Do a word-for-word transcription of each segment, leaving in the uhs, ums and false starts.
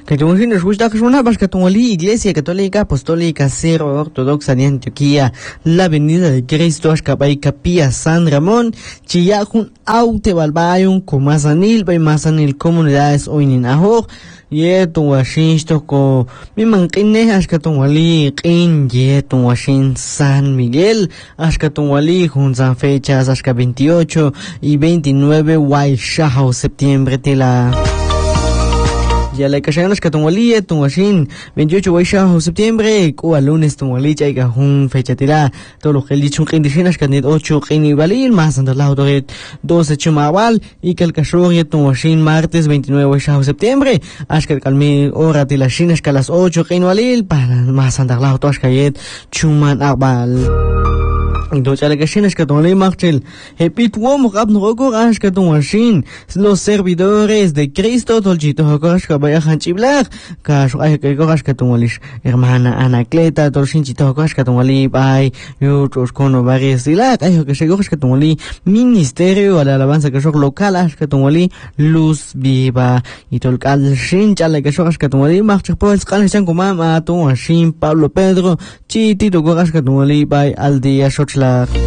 Kayunjin escucha que una Bascatungoli, Iglesia Católica Apostólica Cero Ortodoxa de Antioquía, la Avenida de Cristo, Ashkabay Capilla San Ramón, Chiyajun Aute Balbayun, Comasanil, Baymasanil Comunidades Oininajor, Yetun Washin Toko, Mimanquine, Ashkatungoli, Kin, Yetun Washin San Miguel, Ashkatungoli, juntan fechas Ashka veintiocho y veintinueve, Waishahau, septiembre, Tila. Ya la cachagan las catongualía, tunguashin, veintiocho de septiembre, cuba lunes tungualí, chaiga un fecha tira, todo lo que el dicho un indigenas canit ocho que balil, más anda lado de doce chumawal, y que el cachorro tunguashin martes veintinueve de septiembre, hasta que calme hora de las chinas que a las ocho que balil, para más anda lado todas cayet, chuman abal. Entonces, la cachina es que ton le marchel. Epituo mokap no coraje que ton washin. Los servidores de Cristo, tolchito coraje que vaya hanchiblar. Cash, ay, que coraje que ton walish. Hermana Anacleta, tolchinchito coraje que ton wali, bay, y otros cono varios dilak. Ay, que se coraje que ton wali. Ministerio a la alabanza que son local, ay, que ton wali. Luz viva. Y tolcal shincha, la que coraje que ton wali. Marcha por el scan, chan comama, ton washin, Pablo Pedro. Chitito coraje que ton wali, bay, al día, shot.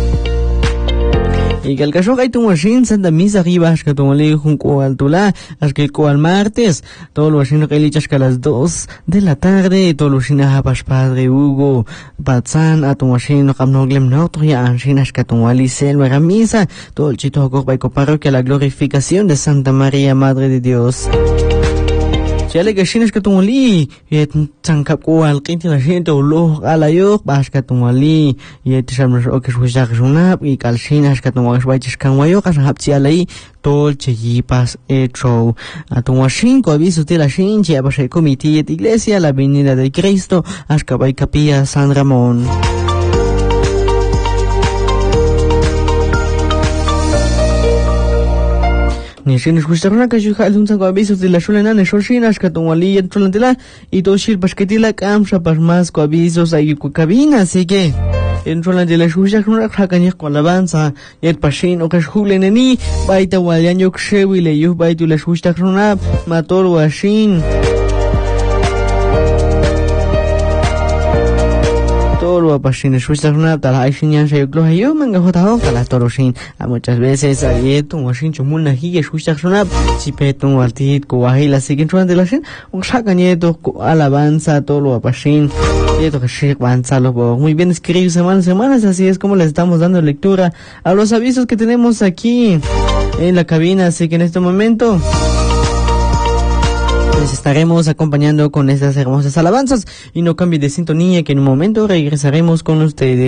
Y que el caso que hay tu machine santa misa arriba que tu mole junco al tula es que el martes todo lo machine que lichas que a las dos de la tarde todo lo china hapas padre Hugo Patzan a tu machine no no glem no to ya anchinas que tu mole selva misa todo el chito corba y parroquia la glorificación de Santa María Madre de Dios. Ya le gashinas que tumuli y tsankap ko al qinti la gente o lo alayo bas que tumuli y tshamr o que shuja juna y kalshinas que tumash baiches kanwayo kas hapchi alai tol cheyipas etro a tumashin ko aviso de la shinche a bashe comité de iglesia la Avenida de Cristo Ashkabay Capilla San Ramón. Ni sin escuchar una que yo jalo un saco avisos de la chulena ne shoshinas que tumali y chulantela y todo shil basquetila camsa para más co avisos ahí cu cabina así que en chulantela escuchar una caña con alabanza y el pashin o que julen ni baita walian yo kshewi le yo baitu la escuchar una mator washin todo a pashin escuchar una tala aishin yan shayo klo yo manga jota ho tala toroshin a muchas veces ahí tu washin chumul na hi escuchar una chipetung waltit ko ahila sigin chulante la shin un sacañeto alabanza todo a pashin esto que shik avanzalo muy bien escrito semanas semanas así es como le estamos dando lectura a los avisos que tenemos aquí en la cabina así que en este momento les estaremos acompañando con estas hermosas alabanzas y no cambie de sintonía que en un momento regresaremos con ustedes.